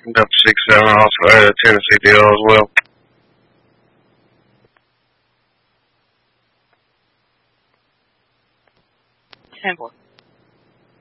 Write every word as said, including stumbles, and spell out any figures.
About six seven off uh, Tennessee deal as well. Ten four.